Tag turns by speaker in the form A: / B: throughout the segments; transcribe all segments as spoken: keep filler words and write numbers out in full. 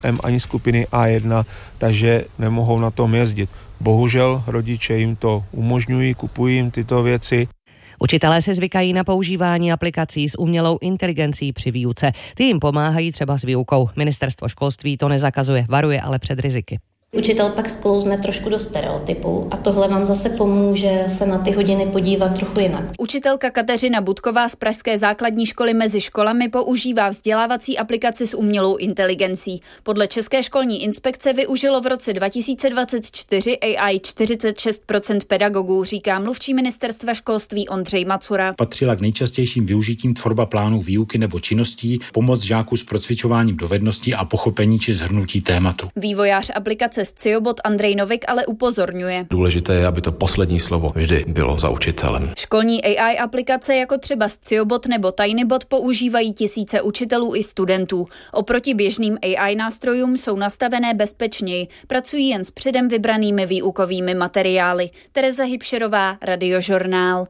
A: M ani skupiny A jedna, takže nemohou na tom jezdit. Bohužel rodiče jim to umožňují, kupují jim tyto věci.
B: Učitelé se zvykají na používání aplikací s umělou inteligencí při výuce. Ty jim pomáhají třeba s výukou. Ministerstvo školství to nezakazuje, varuje ale před riziky.
C: Učitel pak sklouzne trošku do stereotypu a tohle vám zase pomůže se na ty hodiny podívat trochu jinak.
D: Učitelka Kateřina Budková z pražské základní školy Mezi školami používá vzdělávací aplikaci s umělou inteligencí. Podle České školní inspekce využilo v roce dva tisíce dvacet čtyři A I čtyřicet šest procent pedagogů, říká mluvčí ministerstva školství Ondřej Macura.
E: Patřila k nejčastějším využitím tvorba plánů výuky nebo činností, pomoc žáků s procvičováním dovedností a pochopení či shrnutí tématu.
D: Vývojář aplikace Sciobot Andrej Novik ale upozorňuje.
F: Důležité je, aby to poslední slovo vždy bylo za učitelem.
D: Školní A I aplikace jako třeba Sciobot nebo Tinybot používají tisíce učitelů i studentů. Oproti běžným A I nástrojům jsou nastavené bezpečněji, pracují jen s předem vybranými výukovými materiály. Tereza Hybšerová, Radiožurnál.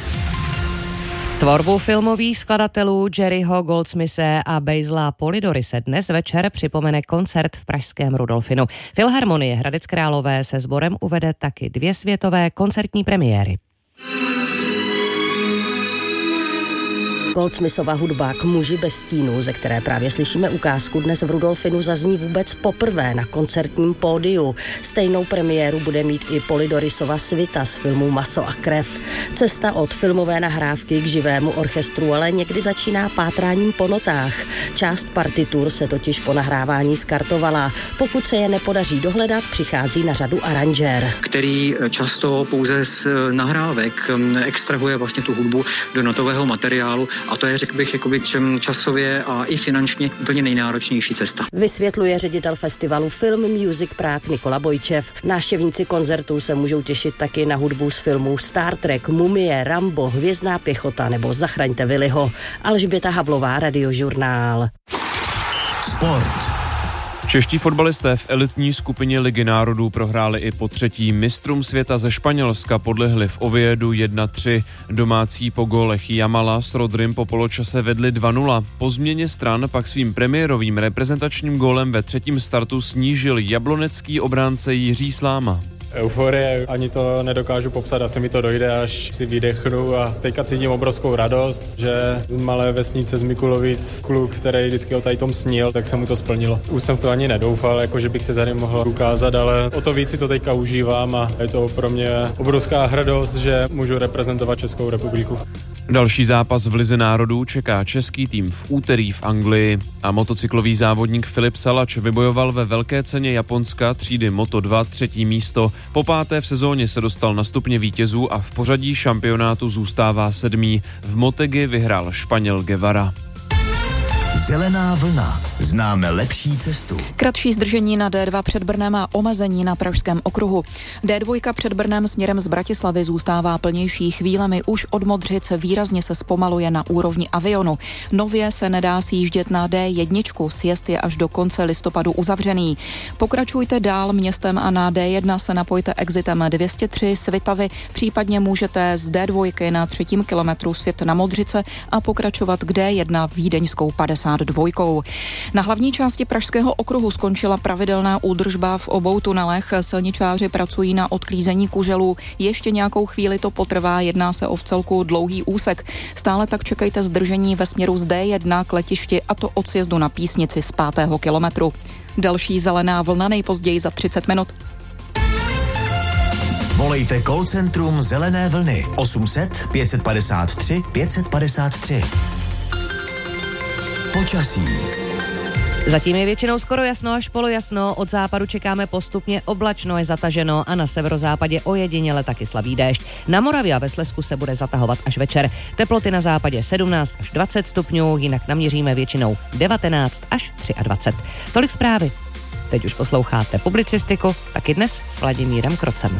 B: Tvorbu filmových skladatelů Jerryho Goldsmithe a Basilea Polidorise dnes večer připomene koncert v pražském Rudolfinu. Filharmonie Hradec Králové se sborem uvede taky dvě světové koncertní premiéry.
G: Goldsmithova hudba K muži bez stínu, ze které právě slyšíme ukázku, dnes v Rudolfinu zazní vůbec poprvé na koncertním pódiu. Stejnou premiéru bude mít i Polidorisova svita z filmu Maso a krev. Cesta od filmové nahrávky k živému orchestru ale někdy začíná pátráním po notách. Část partitur se totiž po nahrávání skartovala. Pokud se je nepodaří dohledat, přichází na řadu aranžér,
H: který často pouze z nahrávek extrahuje vlastně tu hudbu do notového materiálu. A to je, řekl bych, jakoby časově a i finančně úplně nejnáročnější cesta.
G: Vysvětluje ředitel festivalu Film Music Prague Nikola Bojčev. Návštěvníci koncertů se můžou těšit taky na hudbu z filmů Star Trek, Mumie, Rambo, Hvězdná pěchota nebo Zachraňte Willyho. Alžběta Havlová, Radiožurnál.
I: Sport.
J: Čeští fotbalisté v elitní skupině Ligy národů prohráli i po třetí. Mistrům světa ze Španělska podlehli v Oviedu jedna tři. Domácí po gólech Jamala s Rodrym po poločase vedli dva nula. Po změně stran pak svým premiérovým reprezentačním gólem ve třetím startu snížil jablonecký obránce Jiří Sláma.
K: Euforie, ani to nedokážu popsat, asi mi to dojde, až si vydechnu a teďka cítím obrovskou radost, že z malé vesnice z Mikulovic kluk, který vždycky o tady tom snil, tak se mu to splnilo. Už jsem v to ani nedoufal, jako že bych se tady mohl ukázat, ale o to víc si to teďka užívám a je to pro mě obrovská hrdost, že můžu reprezentovat Českou republiku.
J: Další zápas v Lize národů čeká český tým v úterý v Anglii a motocyklový závodník Filip Salač vybojoval ve velké ceně Japonska třídy Moto dva třetí místo. Po páté v sezóně se dostal na stupně vítězů a v pořadí šampionátu zůstává sedmý. V Motegi vyhrál Španěl Guevara.
I: Zelená vlna. Známe lepší cestu.
L: Kratší zdržení na D dva před Brnem a omezení na Pražském okruhu. D dva před Brnem směrem z Bratislavy zůstává plnější chvílemi. Už od Modřic výrazně se zpomaluje na úrovni Avionu. Nově se nedá sjíždět na D jedna, sjezd je až do konce listopadu uzavřený. Pokračujte dál městem a na D jedna se napojte exitem dvě stě tři Svitavy, případně můžete z D dva na třetím kilometru sjet na Modřice a pokračovat k D jedna vídeňskou padesát dva. Na hlavní části Pražského okruhu skončila pravidelná údržba v obou tunelech. Silničáři pracují na odklízení kuželů. Ještě nějakou chvíli to potrvá, jedná se o vcelku dlouhý úsek. Stále tak čekejte zdržení ve směru z D jedna k letišti, a to od sjezdu na Písnici z pátého kilometru. Další zelená vlna nejpozději za třicet minut.
I: Volejte call centrum Zelené vlny osm set pět padesát tři pět padesát tři. Počasí.
B: Zatím je většinou skoro jasno až polojasno, od západu čekáme postupně oblačno, je zataženo a na severozápadě ojediněle taky slabý déšť. Na Moravě a ve Slezsku se bude zatahovat až večer. Teploty na západě sedmnáct až dvacet stupňů, jinak naměříme většinou devatenáct až dvacet tři. Tolik zprávy. Teď už posloucháte publicistiku, taky dnes s Vladimírem Krocem.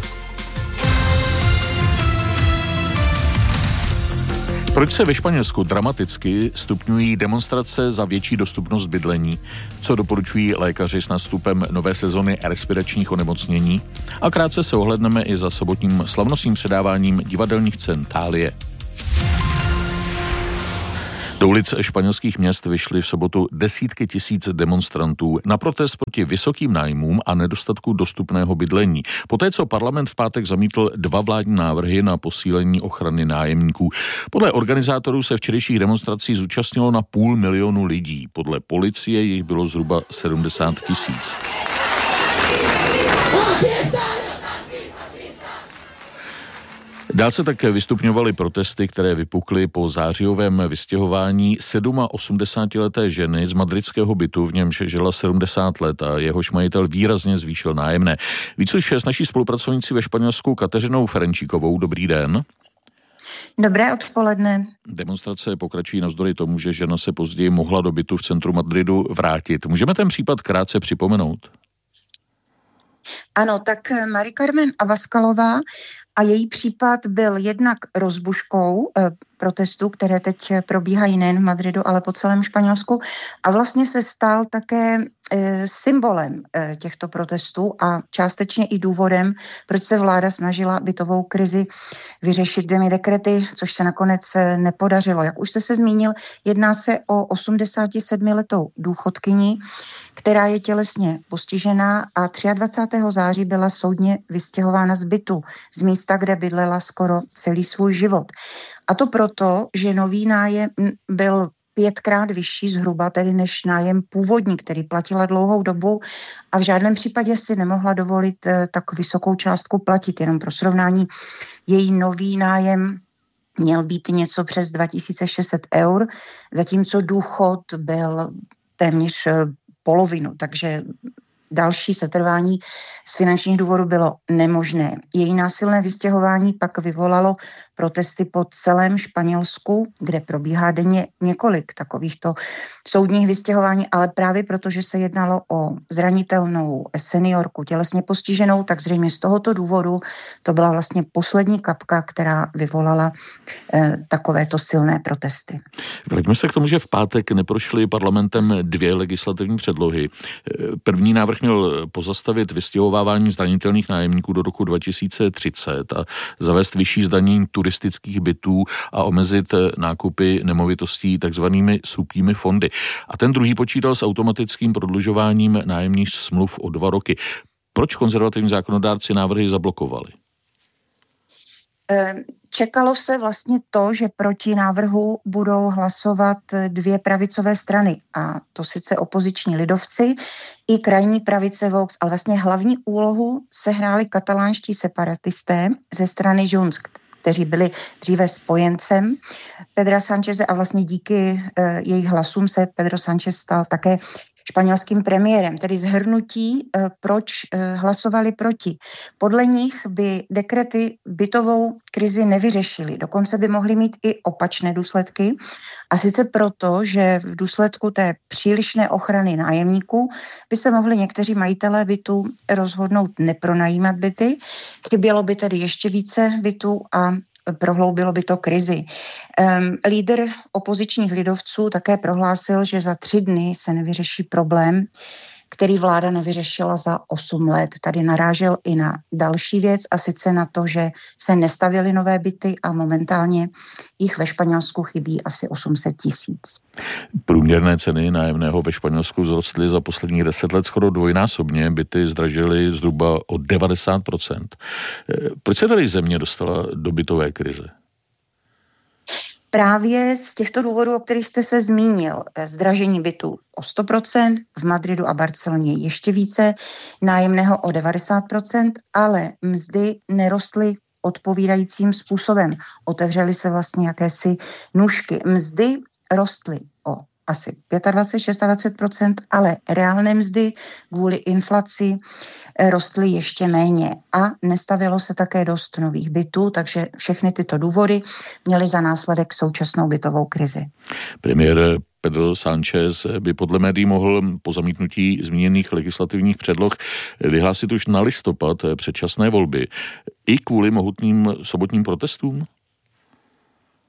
M: Proč se ve Španělsku dramaticky stupňují demonstrace za větší dostupnost bydlení? Co doporučují lékaři s nástupem nové sezony respiračních onemocnění? A krátce se ohledneme i za sobotním slavnostním předáváním divadelních cen Thálie. Do ulic španělských měst vyšly v sobotu desítky tisíc demonstrantů na protest proti vysokým nájmům a nedostatku dostupného bydlení. Poté, co parlament v pátek zamítl dva vládní návrhy na posílení ochrany nájemníků. Podle organizátorů se včerejších demonstrací zúčastnilo na půl milionu lidí. Podle policie jich bylo zhruba sedmdesát tisíc. Dál se také vystupňovaly protesty, které vypukly po zářijovém vystěhování osmdesátisedmileté ženy z madridského bytu, v němž žila sedmdesát let a jehož majitel výrazně zvýšil nájemné. Víc už s naší spolupracovnicí ve Španělsku Kateřinou Ferenčíkovou. Dobrý den.
N: Dobré odpoledne.
M: Demonstrace pokračují navzdory tomu, že žena se později mohla do bytu v centru Madridu vrátit. Můžeme ten případ krátce připomenout?
N: Ano, tak Mari Carmen Abascalová a její případ byl jednak rozbuškou eh, protestů, které teď probíhají nejen v Madridu, ale po celém Španělsku a vlastně se stal také eh, symbolem eh, těchto protestů a částečně i důvodem, proč se vláda snažila bytovou krizi vyřešit dvěmi dekrety, což se nakonec eh, nepodařilo. Jak už jste se zmínil, jedná se o osmdesátisedmiletou důchodkyni, která je tělesně postižená a dvacátého třetího září byla soudně vystěhována z bytu, z místa, kde bydlela skoro celý svůj život. A to proto, že nový nájem byl pětkrát vyšší zhruba, tedy než nájem původní, který platila dlouhou dobu a v žádném případě si nemohla dovolit tak vysokou částku platit. Jenom pro srovnání, její nový nájem měl být něco přes dva tisíce šest set eur, zatímco důchod byl téměř polovinu, takže další setrvání z finančních důvodů bylo nemožné. Její násilné vystěhování pak vyvolalo protesty po celém Španělsku, kde probíhá denně několik takovýchto soudních vystěhování, ale právě protože se jednalo o zranitelnou seniorku, tělesně postiženou, tak zřejmě z tohoto důvodu to byla vlastně poslední kapka, která vyvolala eh, takovéto silné protesty.
M: Vraťme se k tomu, že v pátek neprošly parlamentem dvě legislativní předlohy. První návrh měl pozastavit vystěhovávání zranitelných nájemníků do roku dva tisíce třicet a zavést vyšší zdanění turistických bytů a omezit nákupy nemovitostí takzvanými supími fondy. A ten druhý počítal s automatickým prodlužováním nájemních smluv o dva roky. Proč konzervativní zákonodárci návrhy zablokovali?
N: Čekalo se vlastně to, že proti návrhu budou hlasovat dvě pravicové strany, a to sice opoziční lidovci i krajní pravice Vox, ale vlastně hlavní úlohu sehráli katalánští separatisté ze strany Junts, kteří byli dříve spojencem Pedra Sáncheze a vlastně díky e, jejich hlasům se Pedro Sánchez stal také španělským premiérem, tedy zhrnutí, proč hlasovali proti. Podle nich by dekrety bytovou krizi nevyřešily. Dokonce by mohly mít i opačné důsledky. A sice proto, že v důsledku té přílišné ochrany nájemníků by se mohli někteří majitelé bytů rozhodnout nepronajímat byty. Chybělo by tedy ještě více bytů a prohloubilo by to krizi. Um, lídr opozičních lidovců také prohlásil, že za tři dny se nevyřeší problém, který vláda nevyřešila za osm let. Tady narážel i na další věc, a sice na to, že se nestavěly nové byty a momentálně jich ve Španělsku chybí asi osm set tisíc.
M: Průměrné ceny nájemného ve Španělsku vzrostly za posledních deset let skoro dvojnásobně, byty zdražily zhruba o devadesát procent. Proč se tady země dostala do bytové krize?
N: Právě z těchto důvodů, o kterých jste se zmínil, zdražení bytů o sto procent, v Madridu a Barceloně ještě více, nájemného o devadesát procent, ale mzdy nerostly odpovídajícím způsobem. Otevřely se vlastně jakési nůžky. Mzdy rostly o asi dvacet pět až dvacet šest procent, ale reálné mzdy kvůli inflaci rostly ještě méně a nestavilo se také dost nových bytů, takže všechny tyto důvody měly za následek současnou bytovou krizi.
M: Premiér Pedro Sánchez by podle médií mohl po zamítnutí zmíněných legislativních předloh vyhlásit už na listopad předčasné volby i kvůli mohutným sobotním protestům?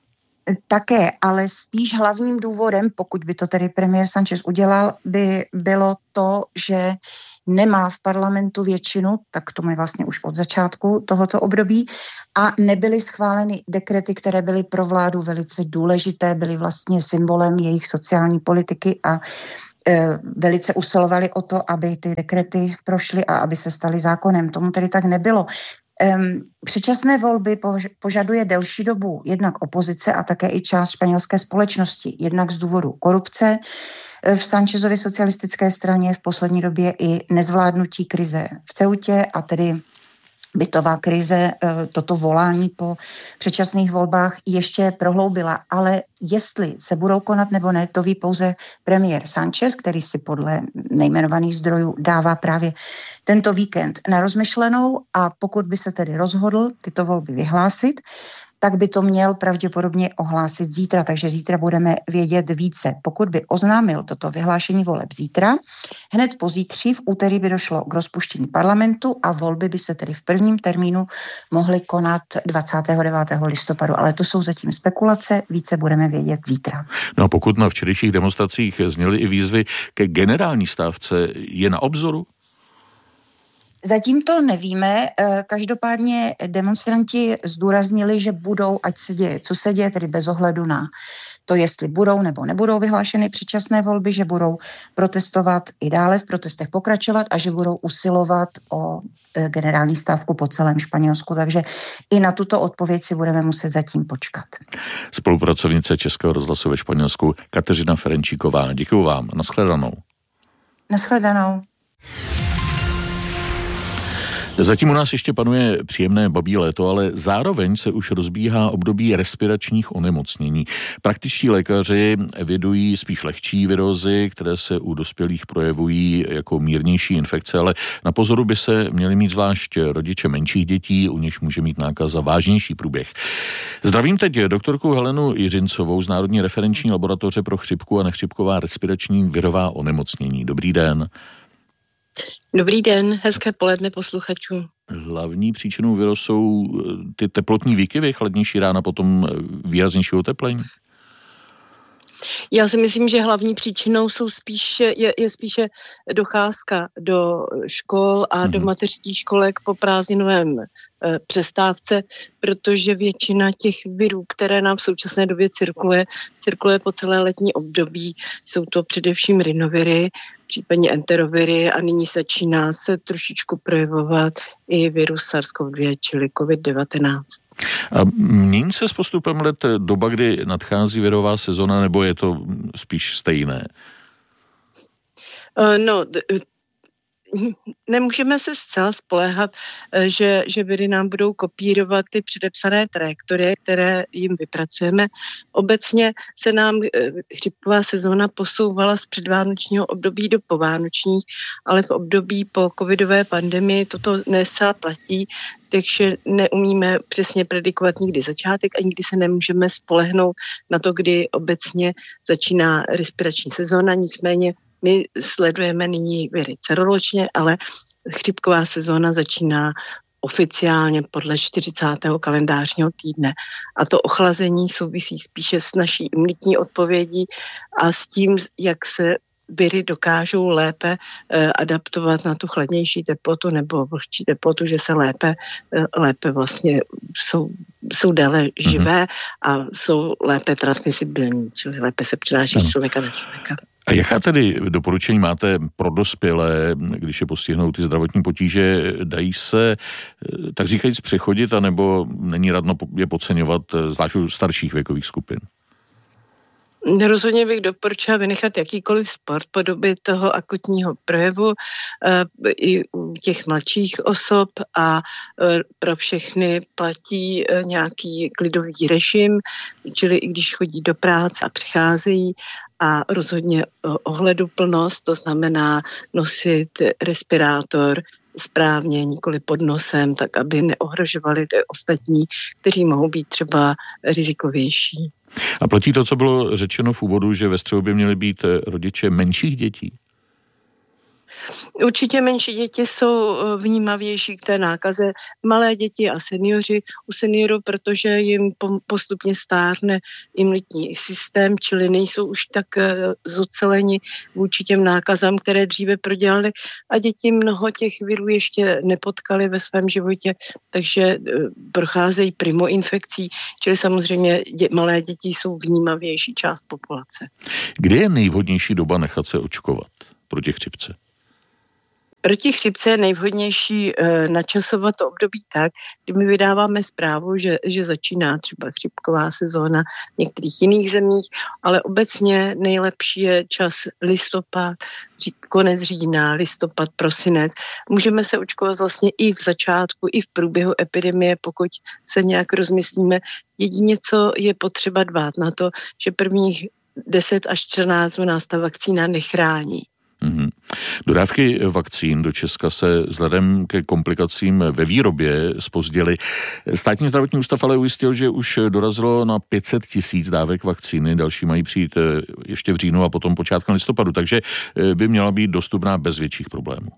N: Také, ale spíš hlavním důvodem, pokud by to tedy premiér Sanchez udělal, by bylo to, že nemá v parlamentu většinu, tak to je vlastně už od začátku tohoto období, a nebyly schváleny dekrety, které byly pro vládu velice důležité, byly vlastně symbolem jejich sociální politiky a e, velice usilovali o to, aby ty dekrety prošly a aby se staly zákonem. Tomu tedy tak nebylo. Um, předčasné volby pož- požaduje delší dobu jednak opozice a také i část španělské společnosti, jednak z důvodu korupce v Sanchezově socialistické straně, v poslední době i nezvládnutí krize v Ceutě a tedy bytová krize toto volání po předčasných volbách ještě prohloubila. Ale jestli se budou konat nebo ne, to ví pouze premiér Sanchez, který si podle nejmenovaných zdrojů dává právě tento víkend na rozmyšlenou, a pokud by se tedy rozhodl tyto volby vyhlásit, tak by to měl pravděpodobně ohlásit zítra, takže zítra budeme vědět více. Pokud by oznámil toto vyhlášení voleb zítra, hned pozítří v úterý by došlo k rozpuštění parlamentu a volby by se tedy v prvním termínu mohly konat dvacátého devátého listopadu, ale to jsou zatím spekulace, více budeme vědět zítra.
M: No a pokud na včerejších demonstracích zněly i výzvy ke generální stávce, je na obzoru?
N: Zatím to nevíme, každopádně demonstranti zdůraznili, že budou, ať se děje, co se děje, tedy bez ohledu na to, jestli budou nebo nebudou vyhlášeny předčasné volby, že budou protestovat i dále, v protestech pokračovat a že budou usilovat o generální stávku po celém Španělsku, takže i na tuto odpověď si budeme muset zatím počkat.
M: Spolupracovnice Českého rozhlasu ve Španělsku Kateřina Ferenčíková, děkuju vám, nashledanou.
N: Nashledanou.
M: Zatím u nás ještě panuje příjemné babí léto, ale zároveň se už rozbíhá období respiračních onemocnění. Praktičtí lékaři evidují spíš lehčí virózy, které se u dospělých projevují jako mírnější infekce, ale na pozoru by se měli mít zvlášť rodiče menších dětí, u nichž může mít nákaza vážnější průběh. Zdravím teď doktorku Helenu Jiřincovou z Národní referenční laboratoře pro chřipku a nechřipková respirační virová onemocnění. Dobrý den.
O: Dobrý den, hezké poledne posluchačů.
M: Hlavní příčinou viru jsou ty teplotní výkyvy, chladnější rána, potom výraznější oteplení?
O: Já si myslím, že hlavní příčinou jsou spíše, je, je spíše docházka do škol a mm-hmm. do mateřských školek po prázdninovém e, přestávce, protože většina těch virů, které nám v současné době cirkuluje, cirkuluje po celé letní období. Jsou to především rinoviry, případně enteroviry a nyní začíná se trošičku projevovat i virus SARS-CoV dva, čili covid devatenáct.
M: A mění se s postupem let doba, kdy nadchází virová sezona, nebo je to spíš stejné?
O: Uh, no, d- nemůžeme se zcela spoléhat, že, že viry nám budou kopírovat ty předepsané trajektorie, které jim vypracujeme. Obecně se nám chřipková sezóna posouvala z předvánočního období do povánočních, ale v období po covidové pandemii toto nescela platí, takže neumíme přesně predikovat nikdy začátek a nikdy se nemůžeme spolehnout na to, kdy obecně začíná respirační sezóna, nicméně my sledujeme nyní viry celoročně, ale chřipková sezóna začíná oficiálně podle čtyřicátého kalendářního týdne. A to ochlazení souvisí spíše s naší imunitní odpovědí a s tím, jak se viry dokážou lépe eh, adaptovat na tu chladnější teplotu nebo vlhčí teplotu, že se lépe, eh, lépe vlastně jsou, jsou déle živé a jsou lépe transmisibilní, čili lépe se přenáší z člověka na člověka.
M: A jaká tedy doporučení máte pro dospělé, když je postihnou ty zdravotní potíže? Dají se, tak říkajíc, přechodit, anebo není radno je podceňovat, zvlášť u starších věkových skupin?
O: Rozhodně bych doporučila vynechat jakýkoliv sport po době toho akutního projevu e, i u těch mladších osob a e, pro všechny platí e, nějaký klidový režim, čili i když chodí do práce a přicházejí a rozhodně ohleduplnost, to znamená nosit respirátor správně, nikoli pod nosem, tak aby neohrožovali ty ostatní, kteří mohou být třeba rizikovější.
M: A platí to, co bylo řečeno v úvodu, že ve střehu by měly být rodiče menších dětí?
O: Určitě menší děti jsou vnímavější k té nákaze. Malé děti a seniori u seniorů, protože jim postupně stárne imunitní systém, čili nejsou už tak zoceleni vůči těm nákazám, které dříve prodělali. A děti mnoho těch virů ještě nepotkali ve svém životě, takže procházejí primoinfekcí, čili samozřejmě dě, malé děti jsou vnímavější část populace.
M: Kde je nejvhodnější doba nechat se očkovat proti chřipce?
O: Proti chřipce je nejvhodnější e, načasovat to období tak, kdy my vydáváme zprávu, že, že začíná třeba chřipková sezóna v některých jiných zemích, ale obecně nejlepší je čas listopad, ří, konec října, listopad, prosinec. Můžeme se očkovat vlastně i v začátku, i v průběhu epidemie, pokud se nějak rozmyslíme. Jedině, co je potřeba dbát na to, že prvních deset až čtrnáct dnů nás ta vakcína nechrání.
M: Mm-hmm. Dodávky vakcín do Česka se vzhledem ke komplikacím ve výrobě zpozdily. Státní zdravotní ústav ale ujistil, že už dorazilo na pět set tisíc dávek vakcíny, další mají přijít ještě v říjnu a potom počátkem listopadu, takže by měla být dostupná bez větších problémů.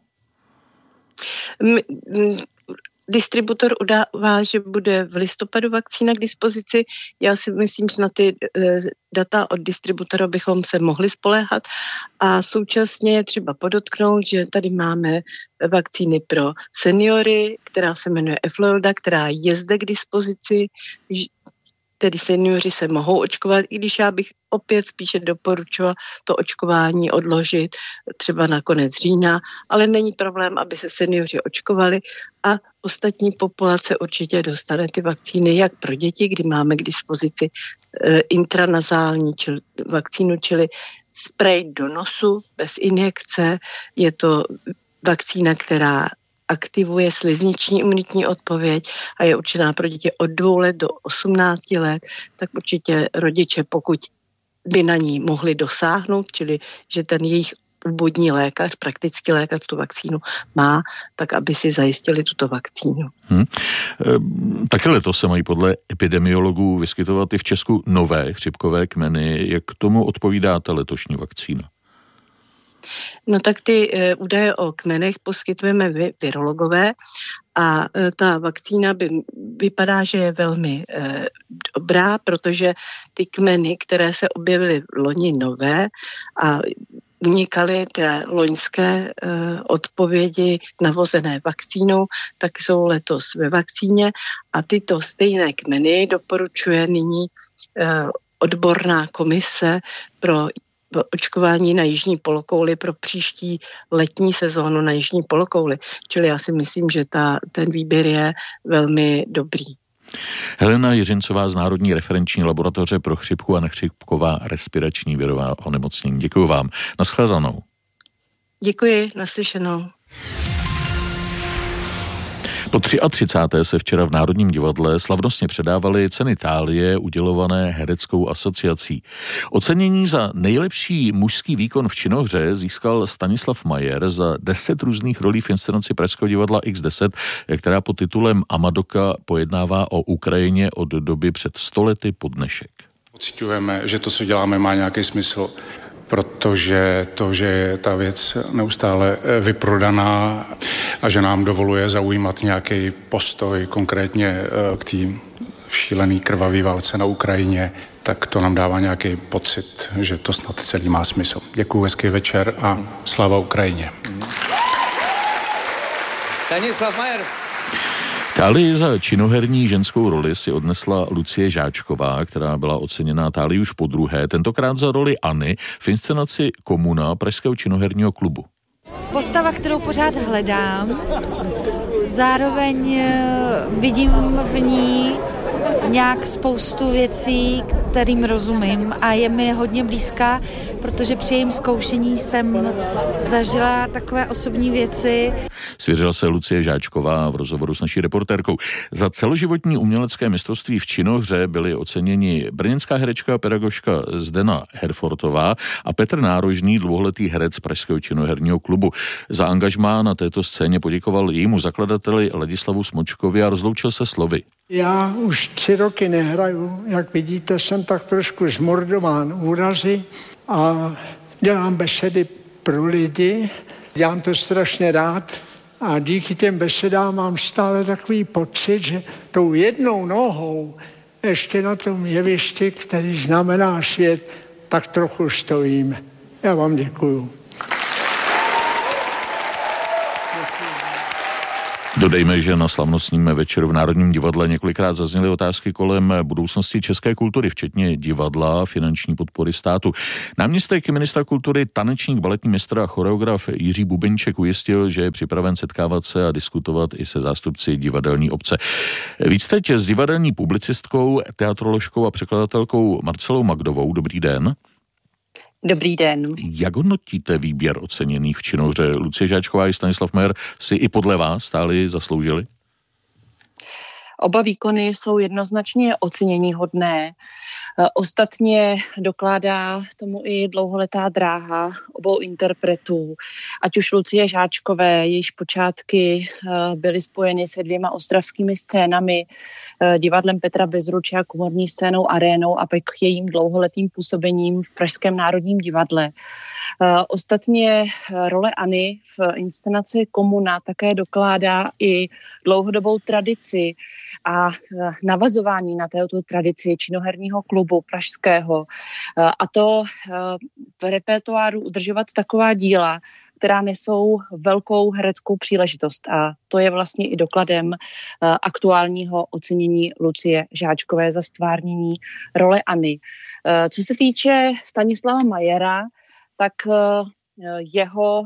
O: My, Distributor udává, že bude v listopadu vakcína k dispozici. Já si myslím, že na ty e, data od distributora bychom se mohli spoléhat. A současně je třeba podotknout, že tady máme vakcíny pro seniory, která se jmenuje Efloralda, která je zde k dispozici. Tedy seniori se mohou očkovat, i když já bych opět spíše doporučovala to očkování odložit třeba na konec října, ale není problém, aby se seniori očkovali a ostatní populace určitě dostane ty vakcíny, jak pro děti, kdy máme k dispozici e, intranazální čili, vakcínu, čili sprej do nosu bez injekce. Je to vakcína, která aktivuje slizniční imunitní odpověď a je určená pro děti od dvou let do osmnácti let, tak určitě rodiče, pokud by na ní mohli dosáhnout, čili že ten jejich obvodní lékař, praktický lékař tu vakcínu má, tak aby si zajistili tuto vakcínu.
M: Hmm. E, taky letos se mají podle epidemiologů vyskytovat i v Česku nové chřipkové kmeny. Jak k tomu odpovídá ta letošní vakcína?
O: No tak ty e, údaje o kmenech poskytujeme vy, virologové a e, ta vakcína by, vypadá, že je velmi e, dobrá, protože ty kmeny, které se objevily loni nové a unikaly té loňské e, odpovědi navozené vakcínou, tak jsou letos ve vakcíně a tyto stejné kmeny doporučuje nyní e, odborná komise pro očkování na jižní polokouli pro příští letní sezónu na jižní polokouli. Čili já si myslím, že ta, ten výběr je velmi dobrý.
M: Helena Jiřincová z Národní referenční laboratoře pro chřipku a nechřipková respirační virová onemocnění. Děkuji vám. Nashledanou.
O: Děkuji, naslyšenou.
M: Po třicáté třetí se včera v Národním divadle slavnostně předávaly ceny Thálie udělované hereckou asociací. Ocenění za nejlepší mužský výkon v činohře získal Stanislav Majer za deset různých rolí v inscenaci Pražského divadla iks deset, která pod titulem Amadoka pojednává o Ukrajině od doby před sto lety po dnešek.
P: Pociťujeme, že to, co děláme, má nějaký smysl, protože to, že je ta věc neustále vyprodaná a že nám dovoluje zaujímat nějaký postoj konkrétně k té šílený krvavý válce na Ukrajině, tak to nám dává nějaký pocit, že to snad celý má smysl. Děkuju, hezký večer a sláva Ukrajině.
Q: Stanislav Majer.
M: Thálii za činoherní ženskou roli si odnesla Lucie Žáčková, která byla oceněná Thálii už podruhé, tentokrát za roli Anny v inscenaci Komuna Pražského činoherního klubu.
R: Postava, kterou pořád hledám, zároveň vidím v ní nějak spoustu věcí, kterým rozumím a je mi hodně blízká, protože při jejím zkoušení jsem zažila takové osobní věci.
M: Svěřila se Lucie Žáčková v rozhovoru s naší reportérkou. Za celoživotní umělecké mistrovství v činohře byli oceněni brněnská herečka a pedagožka Zdena Herfortová a Petr Nárožný, dlouholetý herec Pražského činoherního klubu. Za angažmá na této scéně poděkoval jejímu zakladateli Ladislavu Smočkovi a rozloučil se slovy.
S: Já už tři roky nehraju, jak vidíte, jsem tak trošku zmordován úrazy a dělám besedy pro lidi, Dělám to strašně rád a díky těm besedám mám stále takový pocit, že tou jednou nohou ještě na tom jevišti, který znamená svět, tak trochu stojím. Já vám děkuju.
M: Dodejme, že na slavnostním večeru v Národním divadle několikrát zazněly otázky kolem budoucnosti české kultury, včetně divadla, finanční podpory státu. Náměstek ministra kultury, tanečník, baletní mistr a choreograf Jiří Bubenček ujistil, že je připraven setkávat se a diskutovat i se zástupci divadelní obce. Víc teď s divadelní publicistkou, teatroložkou a překladatelkou Marcelou Magdovou. Dobrý den.
Q: Dobrý den.
M: Jak hodnotíte výběr oceněných v činohře? Lucie Žáčková i Stanislav Majer si i podle vás stáli zasloužili?
Q: Oba výkony jsou jednoznačně ocenění hodné. Ostatně dokládá tomu i dlouholetá dráha obou interpretů. Ať už Lucie Žáčkové, jejíž počátky byly spojeny se dvěma ostravskými scénami, divadlem Petra Bezruče a komorní scénou Arénou a pak jejím dlouholetým působením v Pražském národním divadle. Ostatně role Anny v inscenaci Komuna také dokládá i dlouhodobou tradici a navazování na této tradici činoherního klubu pražského. A to v repertoáru udržovat taková díla, která nesou velkou hereckou příležitost. A to je vlastně i dokladem aktuálního ocenění Lucie Žáčkové za stvárnění role Anny. Co se týče Stanislava Majera, tak jeho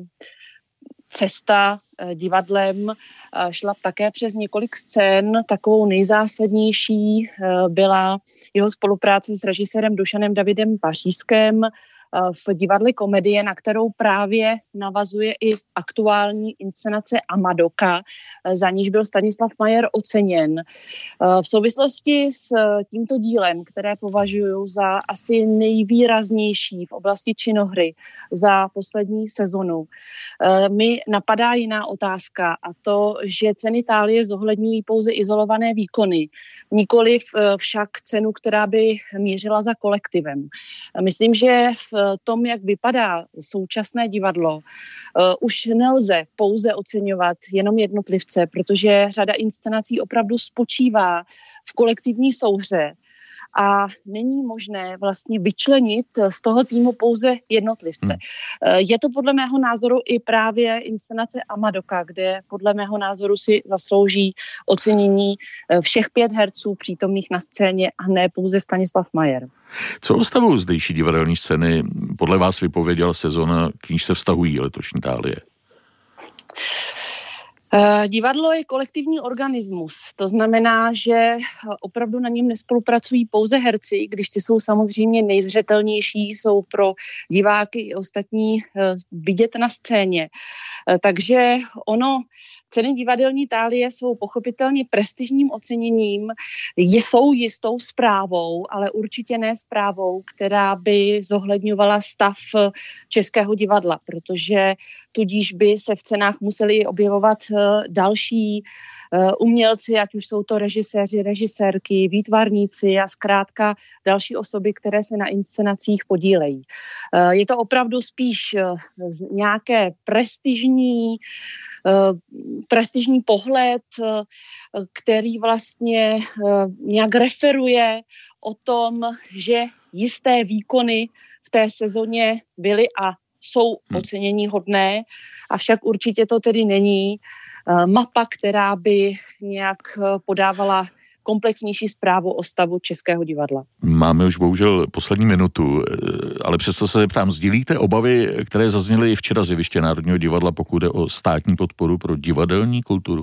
Q: cesta divadlem šla také přes několik scén. Takovou nejzásadnější byla jeho spolupráce s režisérem Dušanem Davidem Pařížském v divadle Komedie, na kterou právě navazuje i aktuální inscenace Amadoka, za níž byl Stanislav Majer oceněn. V souvislosti s tímto dílem, které považuji za asi nejvýraznější v oblasti činohry za poslední sezonu, mi napadá jiná otázka, a to, že ceny Thálie zohledňují pouze izolované výkony, nikoliv však cenu, která by mířila za kolektivem. Myslím, že v tom, jak vypadá současné divadlo, uh, už nelze pouze oceňovat jenom jednotlivce, protože řada inscenací opravdu spočívá v kolektivní souhře a není možné vlastně vyčlenit z toho týmu pouze jednotlivce. Hmm. Je to podle mého názoru i právě inscenace Amadoka, kde podle mého názoru si zaslouží ocenění všech pět herců přítomných na scéně a ne pouze Stanislav Majer.
M: Co o stavu zdejší divadelní scény podle vás vypověděla sezona, k níž se vztahují letošní Thálie?
Q: Uh, divadlo je kolektivní organismus, to znamená, že opravdu na něm nespolupracují pouze herci, když ty jsou samozřejmě nejzřetelnější, jsou pro diváky i ostatní uh, vidět na scéně. Uh, takže ono, ceny divadelní Thálie jsou pochopitelně prestižním oceněním, jsou jistou zprávou, ale určitě ne zprávou, která by zohledňovala stav českého divadla, protože tudíž by se v cenách museli objevovat další umělci, ať už jsou to režiséři, režisérky, výtvarníci a zkrátka další osoby, které se na inscenacích podílejí. Je to opravdu spíš nějaké prestižní prestižní pohled, který vlastně nějak referuje o tom, že jisté výkony v té sezóně byly a jsou ocenění hodné, avšak určitě to tedy není mapa, která by nějak podávala komplexnější zprávu o stavu českého divadla.
M: Máme už bohužel poslední minutu, ale přesto se ptám, sdílíte obavy, které zazněly včera z jeviště Národního divadla, pokud jde o státní podporu pro divadelní kulturu?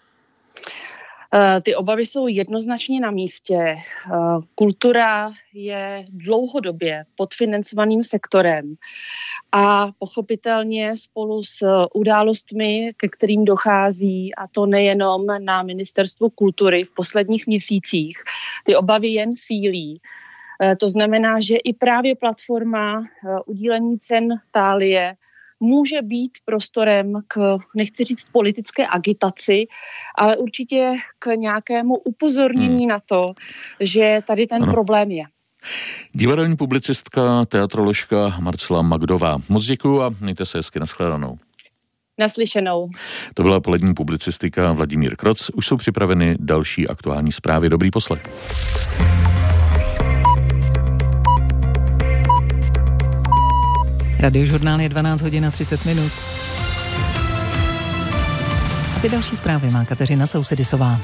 Q: Ty obavy jsou jednoznačně na místě. Kultura je dlouhodobě podfinancovaným sektorem a pochopitelně spolu s událostmi, ke kterým dochází, a to nejenom na Ministerstvu kultury v posledních měsících, ty obavy jen sílí. To znamená, že i právě platforma udílení cen Thálie může být prostorem k, nechci říct politické agitaci, ale určitě k nějakému upozornění hmm. na to, že tady ten ano. problém je.
M: Divadelní publicistka, teatroložka Marcela Magdová. Moc děkuju a mějte se hezky, nashledanou.
Q: Naslyšenou.
M: To byla polední publicistika Vladimír Kroc. Už jsou připraveny další aktuální zprávy. Dobrý poslech.
T: Radiožurnál je dvanáct hodin a třicet minut. A ty další zprávy má Kateřina Cousedisová.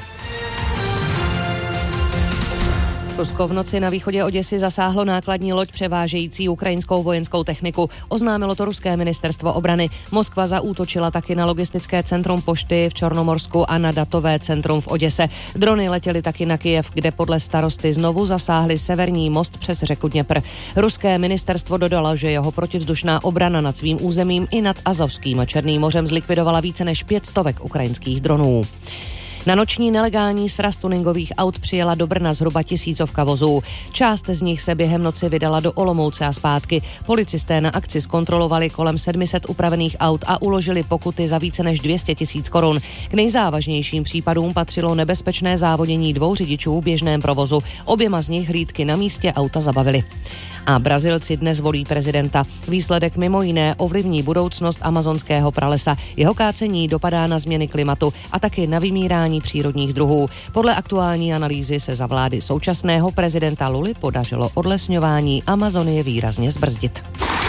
B: Rusko v noci na východě Oděsy zasáhlo nákladní loď převážející ukrajinskou vojenskou techniku. Oznámilo to ruské ministerstvo obrany. Moskva zaútočila taky na logistické centrum pošty v Čornomorsku a na datové centrum v Oděse. Drony letěly taky na Kyjev, kde podle starosty znovu zasáhly severní most přes řeku Dněpr. Ruské ministerstvo dodalo, že jeho protivzdušná obrana nad svým územím i nad Azovským a Černým mořem zlikvidovala více než pět stovek ukrajinských dronů. Na noční nelegální sraz tuningových aut přijela do Brna zhruba tisícovka vozů. Část z nich se během noci vydala do Olomouce a zpátky. Policisté na akci zkontrolovali kolem sedm set upravených aut a uložili pokuty za více než dvě stě tisíc korun. K nejzávažnějším případům patřilo nebezpečné závodění dvou řidičů v běžném provozu. Oběma z nich hlídky na místě auta zabavili. A Brazilci dnes volí prezidenta. Výsledek mimo jiné ovlivní budoucnost amazonského pralesa. Jeho kácení dopadá na změny klimatu a taky na vymírání přírodních druhů. Podle aktuální analýzy se za vlády současného prezidenta Luly podařilo odlesňování Amazonie výrazně zbrzdit.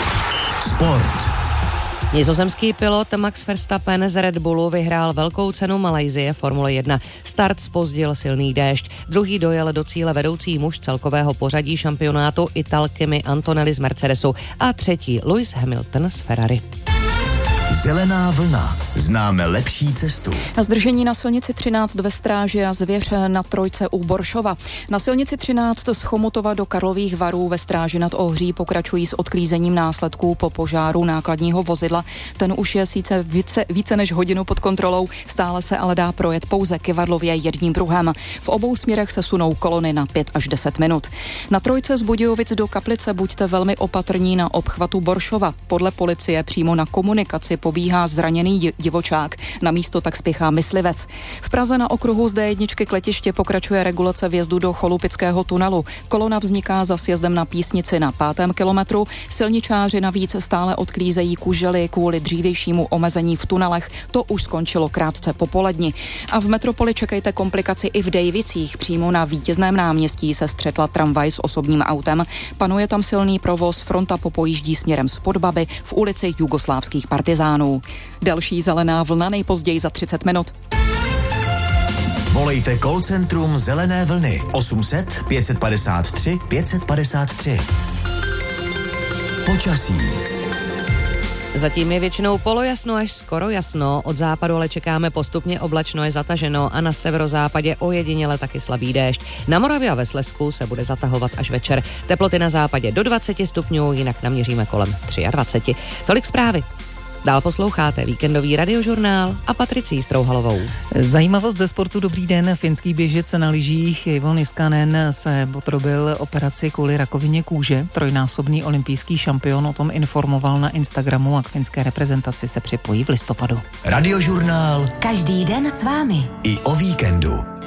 I: Sport.
B: Nizozemský pilot Max Verstappen z Red Bullu vyhrál velkou cenu Malajsie Formule jedna. Start zpozdil silný déšť. Druhý dojel do cíle vedoucí muž celkového pořadí šampionátu Ital Kimi Antonelli z Mercedesu a třetí Lewis Hamilton z Ferrari.
I: Zelená vlna. Známe lepší cestu.
L: Na zdržení na silnici třináct ve Stráži a Zvěř na Trojce u Boršova. Na silnici třináct z Chomutova do Karlových Varů ve Stráži nad Ohří pokračují s odklízením následků po požáru nákladního vozidla. Ten už je sice více, více než hodinu pod kontrolou, stále se ale dá projet pouze Kyvadlově jedním pruhem. V obou směrech se sunou kolony na pět až deset minut. Na Trojce z Budějovic do Kaplice buďte velmi opatrní na obchvatu Boršova. Podle policie přímo na komunikaci pobíhá zraněný divočák, na místo tak spěchá myslivec. V Praze na okruhu z dé jedna k letiště pokračuje regulace vjezdu do Cholupického tunelu. Kolona vzniká za sjezdem na Písnici na pátém kilometru. Silničáři navíc stále odklízejí kužely kvůli dřívějšímu omezení v tunelech. To už skončilo krátce po poledni. A v metropoli čekejte komplikaci i v Dejvicích. Přímo na Vítězném náměstí se střetla tramvaj s osobním autem. Panuje tam silný provoz, fronta popojíždí směrem z Podbaby v ulici jugoslávských partizánů. Další zelená vlna nejpozději za třicet minut.
I: Volejte call centrum Zelené vlny osm set pět padesát tři pět padesát tři. Počasí.
B: Zatím je většinou polojasno až skoro jasno, od západu ale čekáme postupně oblačno je zataženo a na severozápadě ojediněle taky slabý déšť. Na Moravě a ve Slezsku se bude zatahovat až večer. Teploty na západě do dvacet stupňů, jinak naměříme kolem dvacet tři. Tolik zprávy. Dál posloucháte víkendový radiožurnál a Patricii Strouhalovou.
T: Zajímavost ze sportu, dobrý den. Finský běžec na lyžích Ivo Niskanen se podrobil operaci kvůli rakovině kůže. Trojnásobný olympijský šampion o tom informoval na Instagramu a k finské reprezentaci se připojí v listopadu.
I: Radiožurnál.
U: Každý den s vámi.
I: I o víkendu.